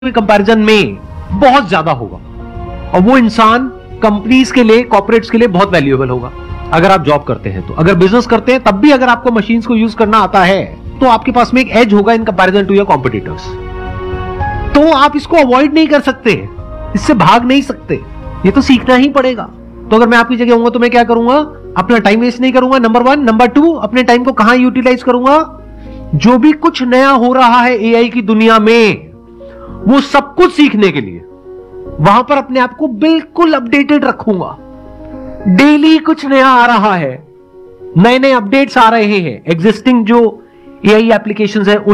Comparison में बहुत ज्यादा होगा और वो इंसान कंपनीज के लिए, कॉर्पोरेट्स के लिए बहुत वैल्यूएबल होगा। अगर आप जॉब करते हैं तो, अगर बिजनेस करते हैं तब भी अगर आपको मशीन्स को यूज करना आता है तो आपके पास में एक एज होगा in comparison to your competitors. तो आप इसको अवॉइड नहीं कर सकते, इससे भाग नहीं सकते, ये तो सीखना ही पड़ेगा। तो अगर मैं आपकी जगह होऊंगा तो मैं क्या करूंगा, अपना टाइम वेस्ट नहीं करूंगा, नंबर 1। नंबर 2, अपने टाइम को कहां यूटिलाइज करूंगा, जो भी कुछ नया हो रहा है एआई की दुनिया में वो सब कुछ सीखने के लिए वहां पर अपने आप को बिल्कुल अपडेटेड रखूंगा। डेली कुछ नया आ रहा है, नए नए अपडेट्स आ रहे हैं, एग्जिस्टिंग जो एआई एप्लीकेशंस है